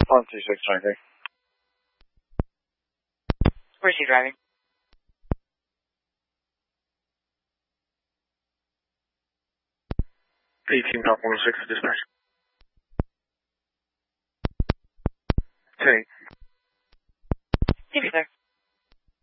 12623. Where's he driving? Team Talk 106, dispatch. 10. Thank you, sir.